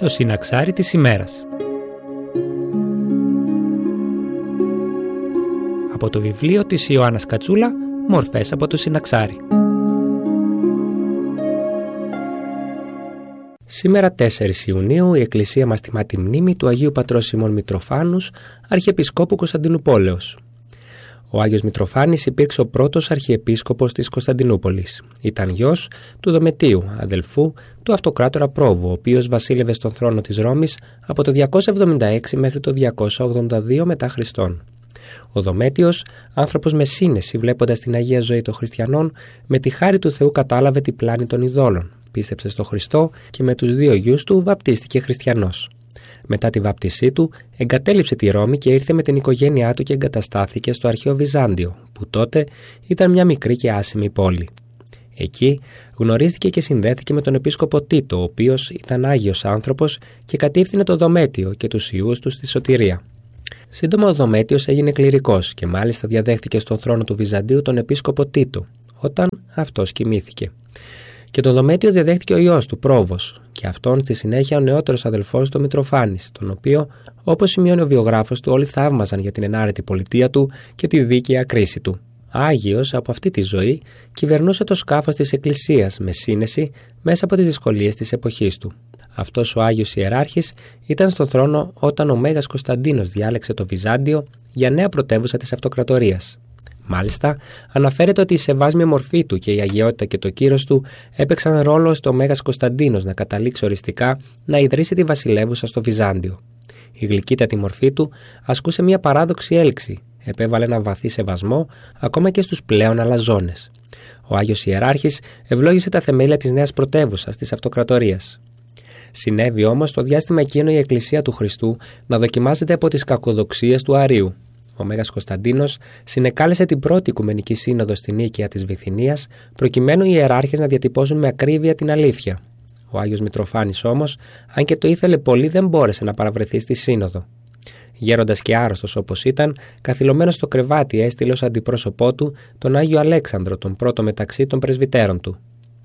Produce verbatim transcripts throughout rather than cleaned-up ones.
Το συναξάρι της ημέρας. Από το βιβλίο της Ιωάννας Κατσούλα, μορφές από το συναξάρι. Σήμερα τέσσερις Ιουνίου η Εκκλησία μας τιμά τη μνήμη του Αγίου Πατρός Σιμών Μητροφάνους, Αρχιεπισκόπου Κωνσταντινουπόλεως. Ο Άγιος Μητροφάνης υπήρξε ο πρώτος Αρχιεπίσκοπος της Κωνσταντινούπολης. Ήταν γιος του Δομετίου, αδελφού του Αυτοκράτορα Πρόβου, ο οποίος βασίλευε στον θρόνο της Ρώμης από το διακόσια εβδομήντα έξι μέχρι το διακόσια ογδόντα δύο μετά Χριστόν. Ο Δομέτιος, άνθρωπος με σύνεση, βλέποντας την Αγία Ζωή των χριστιανών, με τη χάρη του Θεού κατάλαβε την πλάνη των ειδόλων. Πίστεψε στο Χριστό και με τους δύο γιους του βαπτίστηκε χριστιανός. Μετά τη βάπτισή του, εγκατέλειψε τη Ρώμη και ήρθε με την οικογένειά του και εγκαταστάθηκε στο αρχαίο Βυζάντιο, που τότε ήταν μια μικρή και άσημη πόλη. Εκεί γνωρίστηκε και συνδέθηκε με τον επίσκοπο Τίτο, ο οποίος ήταν άγιος άνθρωπος και κατήφθηνε το Δομέτιο και τους ιούς του στη σωτηρία. Σύντομα ο Δομέτιος έγινε κληρικός και μάλιστα διαδέχθηκε στον θρόνο του Βυζαντίου τον επίσκοπο Τίτο, όταν αυτός κοιμήθηκε. Και τον Δομέτιο διαδέχτηκε ο ιός του, Πρόβος, και αυτόν στη συνέχεια ο νεότερος αδελφός του Μητροφάνης, τον οποίο, όπως σημειώνει ο βιογράφος του, όλοι θαύμαζαν για την ενάρετη πολιτεία του και τη δίκαια κρίση του. Άγιος από αυτή τη ζωή, κυβερνούσε το σκάφος της Εκκλησίας με σύνεση μέσα από τις δυσκολίες της εποχής του. Αυτός ο Άγιος Ιεράρχης ήταν στον θρόνο όταν ο Μέγας Κωνσταντίνος διάλεξε το Βυζάντιο για νέα πρωτεύουσα της Αυτοκρατορίας. Μάλιστα, αναφέρεται ότι η σεβάσμια μορφή του και η αγιότητα και το κύρος του έπαιξαν ρόλο στο Μέγας Κωνσταντίνος να καταλήξει οριστικά να ιδρύσει τη βασιλεύουσα στο Βυζάντιο. Η γλυκύτατη μορφή του ασκούσε μια παράδοξη έλξη, επέβαλε ένα βαθύ σεβασμό ακόμα και στους πλέον αλαζόνες. Ο Άγιος Ιεράρχης ευλόγησε τα θεμέλια της νέας πρωτεύουσας της Αυτοκρατορίας. Συνέβη όμως το διάστημα εκείνο η Εκκλησία του Χριστού να δοκιμάζεται από τις κακοδοξίες του Αρείου. Ο Μέγας Κωνσταντίνος συνεκάλεσε την πρώτη Οικουμενική Σύνοδο στην Νίκαια της Βυθινίας, προκειμένου οι ιεράρχες να διατυπώσουν με ακρίβεια την αλήθεια. Ο Άγιος Μητροφάνης όμως, αν και το ήθελε πολύ, δεν μπόρεσε να παραβρεθεί στη Σύνοδο. Γέροντας και άρρωστος όπως ήταν, καθυλωμένος στο κρεβάτι έστειλε ως αντιπρόσωπό του τον Άγιο Αλέξανδρο, τον πρώτο μεταξύ των πρεσβυτέρων του.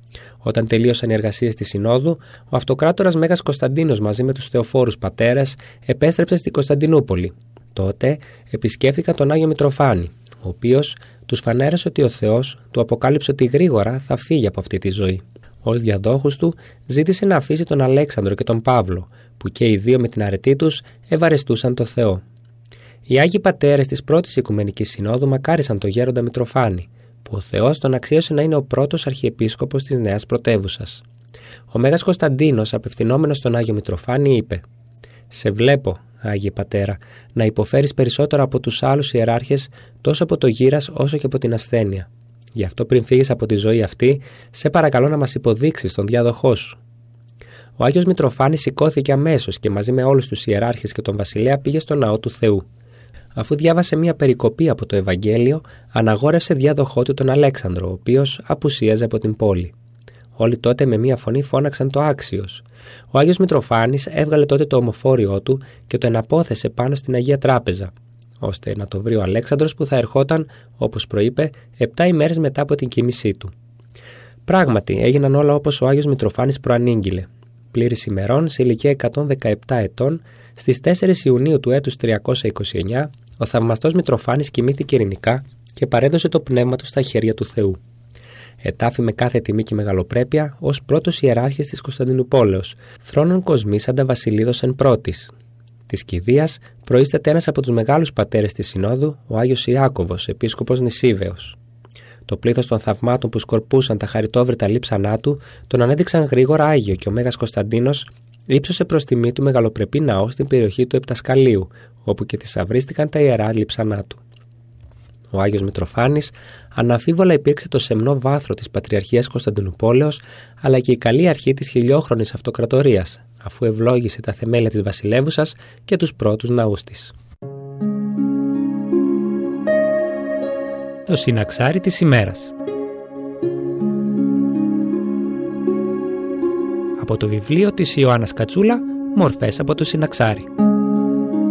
Όταν τελείωσαν οι εργασίες της Συνόδου, ο Αυτοκράτορας Μέγας Κωνσταντίνος μαζί με τους θεοφόρους πατέρες επέστρεψε στην Κωνσταντινούπολη. Τότε επισκέφθηκαν τον Άγιο Μητροφάνη, ο οποίος τους φανέρωσε ότι ο Θεός του αποκάλυψε ότι γρήγορα θα φύγει από αυτή τη ζωή. Ως διαδόχους του ζήτησε να αφήσει τον Αλέξανδρο και τον Παύλο, που και οι δύο με την αρετή τους ευαρεστούσαν το Θεό. Οι Άγιοι Πατέρες της πρώτης Οικουμενικής Συνόδου μακάρισαν τον γέροντα Μητροφάνη, που ο Θεός τον αξίωσε να είναι ο πρώτος αρχιεπίσκοπος της νέας πρωτεύουσας. Ο Μέγας Κωνσταντίνος, απευθυνόμενος στον Άγιο Μητροφάνη, είπε: «Σε βλέπω, Άγιε Πατέρα, να υποφέρεις περισσότερο από τους άλλους ιεράρχες, τόσο από το γύρας όσο και από την ασθένεια. Γι' αυτό πριν φύγεις από τη ζωή αυτή, σε παρακαλώ να μας υποδείξεις τον διάδοχό σου». Ο Άγιος Μητροφάνης σηκώθηκε αμέσως και μαζί με όλους τους ιεράρχες και τον βασιλέα πήγε στο ναό του Θεού. Αφού διάβασε μια περικοπή από το Ευαγγέλιο, αναγόρευσε διάδοχό του τον Αλέξανδρο, ο οποίος απουσίαζε από την πόλη. Όλοι τότε με μία φωνή φώναξαν το άξιος. Ο Άγιος Μητροφάνης έβγαλε τότε το ομοφόριό του και το εναπόθεσε πάνω στην Αγία Τράπεζα, ώστε να το βρει ο Αλέξανδρος που θα ερχόταν, όπως προείπε, επτά ημέρες μετά από την κοίμησή του. Πράγματι, έγιναν όλα όπως ο Άγιος Μητροφάνης προανήγγειλε. Πλήρης ημερών, σε ηλικία εκατόν δεκαεπτά ετών, στις τέσσερις Ιουνίου του έτους τριακόσια είκοσι εννιά, ο θαυμαστός Μητροφάνης κοιμήθηκε ειρηνικά και παρέδωσε το πνεύμα του στα χέρια του Θεού. Ετάφη με κάθε τιμή και μεγαλοπρέπεια ως πρώτος ιεράρχης της Κωνσταντινουπόλεως, θρόνων κοσμήσαντα βασιλίδος εν πρώτης. Της κηδείας προείσταται ένας από τους μεγάλους πατέρες της Συνόδου, ο Άγιος Ιάκωβος, επίσκοπος Νησίβεως. Το πλήθος των θαυμάτων που σκορπούσαν τα χαριτόβρητα λείψανά του τον ανέδειξαν γρήγορα Άγιο και ο Μέγας Κωνσταντίνος ύψωσε προς τιμή του μεγαλοπρεπή ναό στην περιοχή του Επτασκαλίου, όπου και θησαυρίστηκαν τα ιερά λείψανά του. Ο Άγιος Μητροφάνης αναμφίβολα υπήρξε το σεμνό βάθρο της Πατριαρχίας Κωνσταντινουπόλεως, αλλά και η καλή αρχή της χιλιόχρονης Αυτοκρατορίας, αφού ευλόγησε τα θεμέλια της βασιλεύουσας και τους πρώτους ναούς της. Το συναξάρι της ημέρας. Από το βιβλίο της Ιωάννας Κατσούλα, μορφές από το συναξάρι.